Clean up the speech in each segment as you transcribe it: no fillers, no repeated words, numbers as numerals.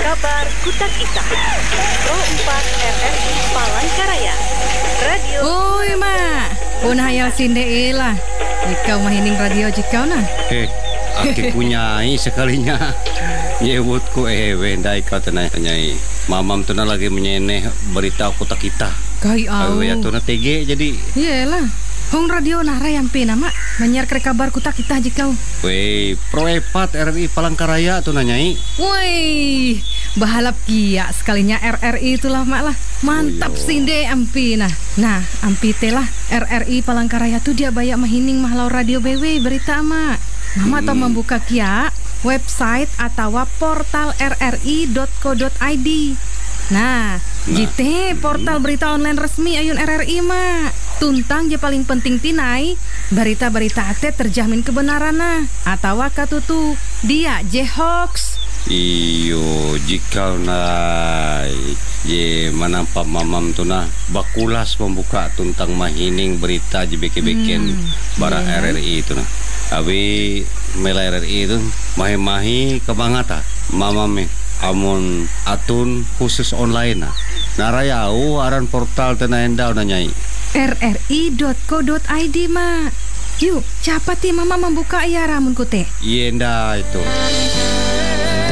Kabar Kutak Ita Pro 4 RRI Palangkaraya Radio. Oi mak, punah hayal sinde lah. Ikau mahining radio jikau nah. Aki punyai sekalinya. Nyebutku wendai kau tenai. Mamam tu na lagi menyeneh berita Kutak Ita. Kai au. Ya tu na tege jadi. Iyalah. Hong radio nara yang pina mak menyiar kabar Kutak Ita jikau. Wei, Pro 4 RRI Palangkaraya tu nanyai. Woi, bahalap kia sekalinya RRI itulah mak lah. Mantap sinde ampi nah. Nah, ampi telah RRI Palangkaraya tu dia banyak mahining mahlau radio BW berita mak. Mama tau membuka kia website atau portal rri.co.id. Nah, jite portal berita online resmi ayun RRI mak. Tuntang je paling penting tinai berita-berita ate terjamin kebenaran nah. Atau katutu dia je hoax. Iyo, jika nai ye manampa mamam tu na bakulas membuka tuntang mahining berita je beke-beken bara RRI itu na. Abi mela RRI itu mahi-mahi kebangata mamam amun atun khusus online na. Narayau aran portal tenaendau nanyai. rri.co.id mak. Yuk, cepat ya mama membuka ya ramun kute. Yenda itu.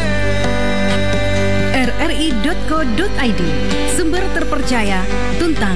rri.co.id, sumber terpercaya tuntang